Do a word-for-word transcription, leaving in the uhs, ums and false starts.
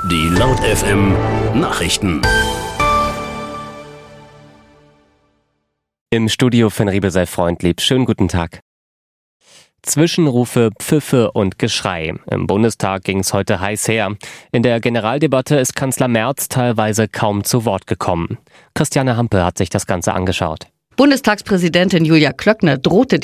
Die Laut F M Nachrichten. Im Studio Finn Riebel sei freundlieb. Schönen guten Tag. Zwischenrufe, Pfiffe und Geschrei. Im Bundestag ging es heute heiß her. In der Generaldebatte ist Kanzler Merz teilweise kaum zu Wort gekommen. Christiane Hampe hat sich das Ganze angeschaut. Bundestagspräsidentin Julia Klöckner drohte